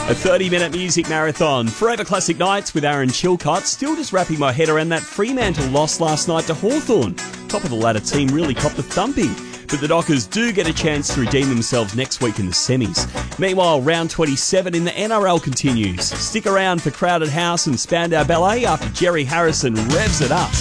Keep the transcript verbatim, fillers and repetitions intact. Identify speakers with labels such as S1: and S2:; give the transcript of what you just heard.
S1: A thirty minute music marathon. Forever Classic Nights with Aaron Chilcott. Still just wrapping my head around that Fremantle loss last night to Hawthorn. Top of the ladder team really copped a thumping. But the Dockers do get a chance to redeem themselves next week in the semis. Meanwhile, round twenty-seven in the N R L continues. Stick around for Crowded House and Spandau Ballet after Jerry Harrison revs it up.